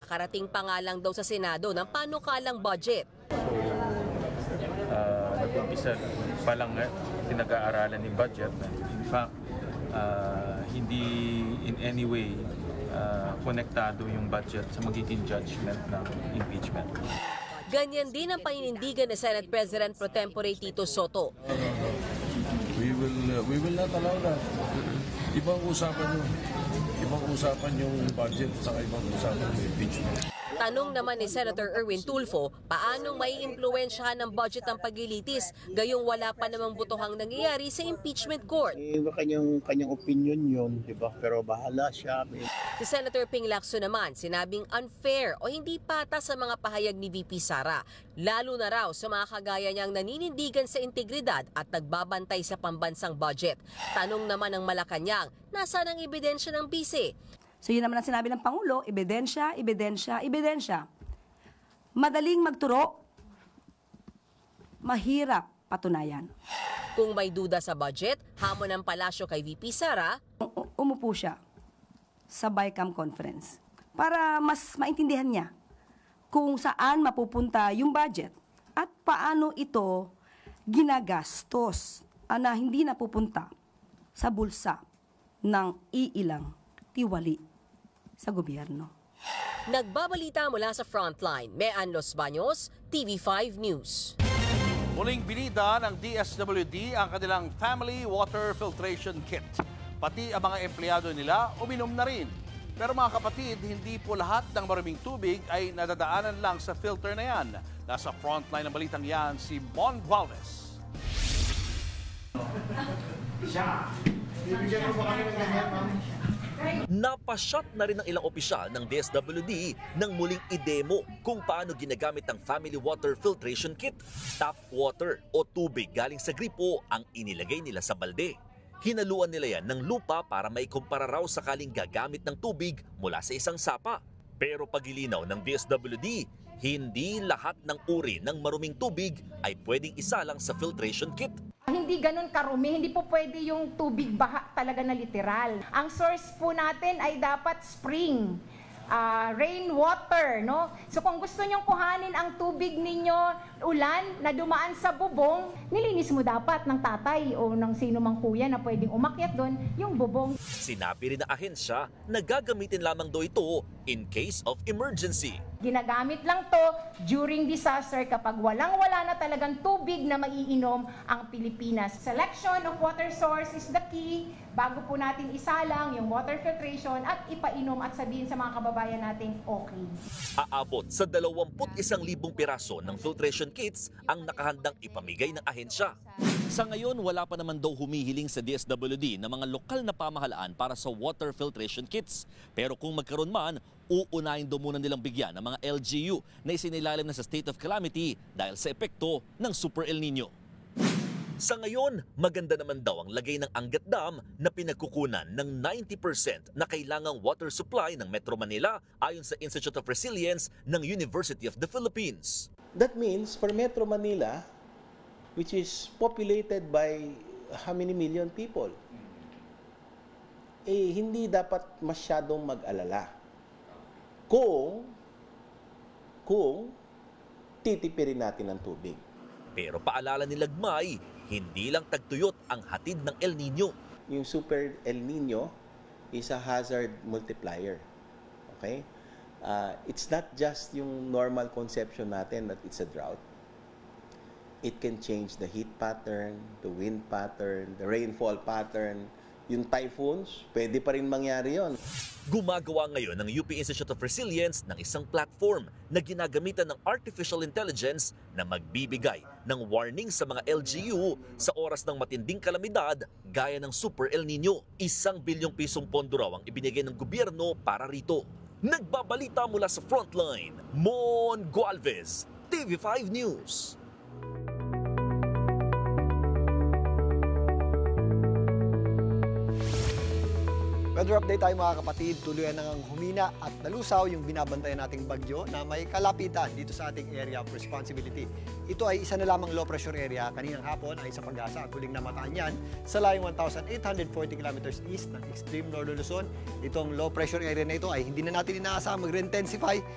kakarating pa nga lang daw sa Senado ng panukalang budget. Nag-umpisa pa lang pinag-aaralan ng budget. In fact, hindi in any way konektado yung budget sa magiging judgment ng impeachment. Ganyan din ang paninindigan ni Senate President Pro Tempore Tito Soto. We will not allow that. Ibang usapan yun. Ibang usapan yung budget sa ibang usapan yung impeachment. Tanong naman ni Senator Erwin Tulfo, paanong maiimpluwensyahan ng budget ang paglilitis gayong wala pa namang butuhang nangyayari sa impeachment court. Kanyang opinion yun, di ba? Pero bahala siya. Si Senator Ping Lacson naman sinabing unfair o hindi patas sa mga pahayag ni VP Sara, lalo na raw sa mga kagaya niyang naninindigan sa integridad at nagbabantay sa pambansang budget. Tanong naman ng Malacanang, nasaan ang ebidensya ng bise? So yun naman ang sinabi ng Pangulo, ebidensya, ebidensya, ebidensya. Madaling magturo, mahirap patunayan. Kung may duda sa budget, hamon ng palasyo kay VP Sara, Umupo siya sa BICAM conference para mas maintindihan niya kung saan mapupunta yung budget at paano ito ginagastos na hindi napupunta sa bulsa ng iilang tiwali sa gobyerno. Nagbabalita mula sa Frontline, Mean Los Baños, TV5 News. Muling binida ng DSWD ang kanilang Family Water Filtration Kit. Pati ang mga empleyado nila uminom na rin. Pero mga kapatid, hindi po lahat ng maruming tubig ay nadadaanan lang sa filter na yan. Nasa Frontline ng balitang yan si Mon Valdes. Napasyat na rin ng ilang opisyal ng DSWD nang muling idemo kung paano ginagamit ang Family Water Filtration Kit. Tap water o tubig galing sa gripo ang inilagay nila sa balde. Hinaluan nila yan ng lupa para maikumpara raw sakaling gagamit ng tubig mula sa isang sapa. Pero pagilinaw ng DSWD, hindi lahat ng uri ng maruming tubig ay pwedeng isalang sa filtration kit. Hindi ganun karumi, hindi po pwede yung tubig baha talaga na literal. Ang source po natin ay dapat spring, rainwater, no? So kung gusto nyong kuhanin ang tubig ninyo, ulan na dumaan sa bubong, nilinis mo dapat ng tatay o ng sino mang kuya na pwedeng umakyat doon, yung bubong. Sinabi rin ng ahensya na gagamitin lamang daw ito in case of emergency. Ginagamit lang to during disaster kapag walang-wala na talagang tubig na maiinom ang Pilipinas. Selection of water source is the key bago po natin isalang yung water filtration at ipainom at sabihin sa mga kababayan natin okay. Aabot sa 21,000 piraso ng filtration kits ang nakahandang ipamigay ng ahensya. Sa ngayon, wala pa naman daw humihiling sa DSWD na mga lokal na pamahalaan para sa water filtration kits. Pero kung magkaroon man, uunahin daw muna nilang bigyan ng mga LGU na isinilalim na sa state of calamity dahil sa epekto ng Super El Nino. Sa ngayon, maganda naman daw ang lagay ng Angat Dam na pinagkukunan ng 90% na kailangang water supply ng Metro Manila ayon sa Institute of Resilience ng University of the Philippines. That means for Metro Manila, which is populated by how many million people, hindi dapat masyadong mag-alala kung titipirin natin ang tubig. Pero paalala ni Lagmay, hindi lang tagtuyot ang hatid ng El Nino. Yung Super El Nino is a hazard multiplier. Okay? It's not just yung normal conception natin that it's a drought. It can change the heat pattern, the wind pattern, the rainfall pattern. Yung typhoons, pwede pa rin mangyari yon. Gumagawa ngayon ng UP Institute of Resilience ng isang platform na ginagamitan ng artificial intelligence na magbibigay ng warning sa mga LGU sa oras ng matinding kalamidad gaya ng Super El Nino. 1 bilyong pisong pondo raw ang ibinigay ng gobyerno para rito. Nagbabalita mula sa Frontline, Mon Gualvez, TV5 News. Weather update tayo mga kapatid, tuluyan nang humina at nalusaw yung binabantayan nating bagyo na may kalapitan dito sa ating area of responsibility. Ito ay isa na lamang low pressure area. Kaninang hapon ay sa Pag-asa at huling namataan yan sa layong 1,840 kilometers east ng extreme Northern Luzon. Itong low pressure area na ito ay hindi na natin inaasahang mag-intensify